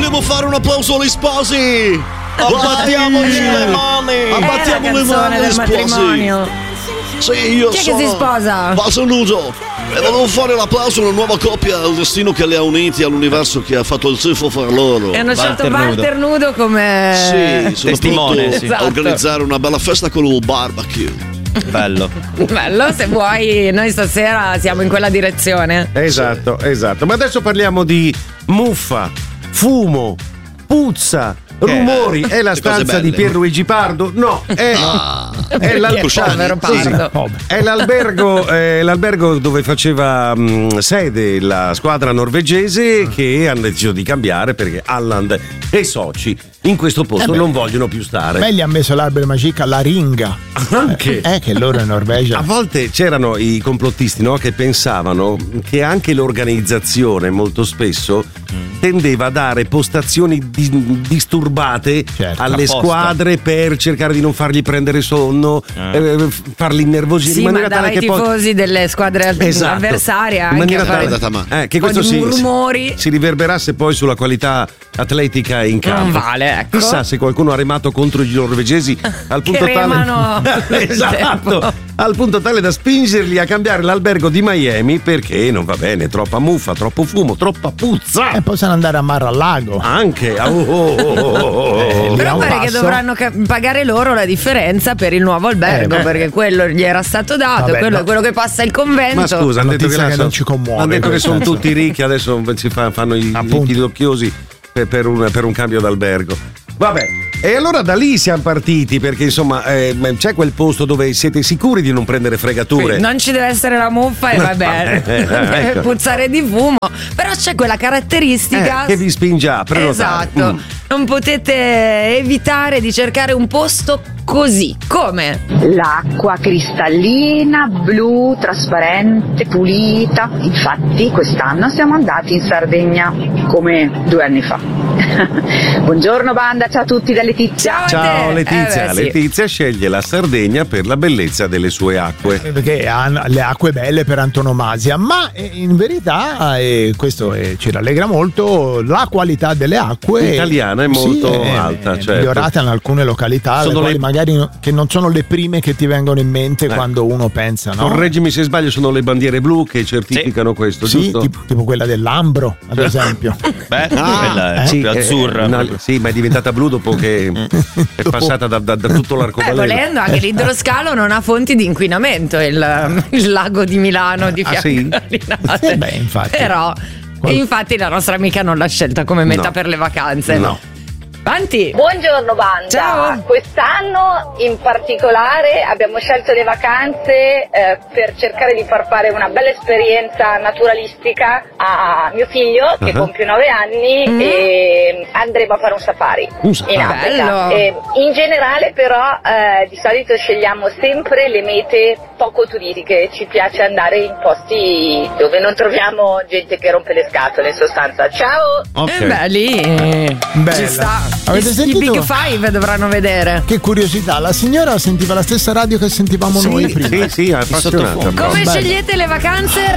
Vogliamo fare un applauso agli sposi? Abbattiamoci le mani! Abbattiamo le mani agli sposi! Sì, io Chi è sono che si sposa? Basso Nudo e volevo fare l'applauso a una nuova coppia, al destino che li ha uniti, all'universo che ha fatto il tifo fra loro. E hanno scelto Walter Nudo come Sì, testimone, sì. Esatto. Organizzare una bella festa con il barbecue. Bello. Bello, se vuoi, noi stasera siamo in quella direzione. Esatto. Ma adesso parliamo di muffa, fumo, puzza, rumori. È la Le cose stanza di belle. Pierluigi Pardo? No, è Povero Pardo. È l'albergo dove faceva sede la squadra norvegese, che hanno deciso di cambiare perché Alland e soci in questo posto non vogliono più stare. Beh, gli ha messo l'albero magica la ringa. Anche. Che loro in Norvegia. A volte c'erano i complottisti, no, che pensavano che anche l'organizzazione molto spesso tendeva a dare postazioni disturbate alle apposta. squadre per cercare di non fargli prendere sonno, farli innervosire Sì, in ma maniera dava tale i che poi tifosi delle squadre Esatto. avversarie in anche maniera a fare tale che un po' questo di rumori. si riverberasse poi sulla qualità atletica in campo. Non vale, ecco. Chissà se qualcuno ha remato contro i norvegesi al punto Che remano nel esatto, tempo. al punto tale da spingerli a cambiare l'albergo di Miami perché non va bene, troppa muffa, troppo fumo, troppa puzza. E possono andare a Mar-a-Lago. Anche lì Però a un pare che passo. dovranno pagare loro la differenza per il nuovo albergo, perché quello gli era stato dato, Vabbè, quello no. è quello che passa il convento. Ma scusa, hanno detto Notizia che, che non ci commuove hanno detto che questa, sono insomma. tutti ricchi, adesso fanno i pidocchiosi per un cambio d'albergo. Vabbè, e allora da lì siamo partiti perché insomma c'è quel posto dove siete sicuri di non prendere fregature. Sì, non ci deve essere la muffa e va bene, deve ecco. puzzare di fumo, però c'è quella caratteristica che vi spinge a prenotare. Esatto, non potete evitare di cercare un posto così. Come? L'acqua cristallina, blu, trasparente, pulita. Infatti quest'anno siamo andati in Sardegna, come 2 anni fa. Buongiorno banda, ciao a tutti da Letizia. Ciao Letizia, sì. Letizia sceglie la Sardegna per la bellezza delle sue acque. Perché hanno le acque belle per antonomasia, ma in verità, questo ci rallegra molto, la qualità delle acque italiana è molto alta, è certo. migliorata in alcune località, Sono le quali le- magari che non sono le prime che ti vengono in mente quando uno pensa, no? Correggimi se sbaglio, sono le bandiere blu che certificano questo, Sì, giusto? tipo quella dell'Ambro, ad esempio. Beh, quella è Sì, più azzurra. sì, ma è diventata blu dopo che è passata da tutto l'arcobaleno. Volendo anche l'idroscalo non ha fonti di inquinamento, il lago di Milano di Ah, fianco sì? alle Linate. Infatti. Però infatti la nostra amica non l'ha scelta come meta No. per le vacanze. No. Avanti. Buongiorno banda, Ciao. quest'anno in particolare abbiamo scelto le vacanze per cercare di far fare una bella esperienza naturalistica a mio figlio che compie 9 anni e andremo a fare un safari, in Africa. Bello. In generale però di solito scegliamo sempre le mete poco turistiche, ci piace andare in posti dove non troviamo gente che rompe le scatole in sostanza. Ciao! Ok. Beh, lì Bella. ci sta. Avete I sentito? Big Five dovranno vedere. Che curiosità, la signora sentiva la stessa radio che sentivamo noi prima. Sì, appassionata. Come Bello. scegliete le vacanze,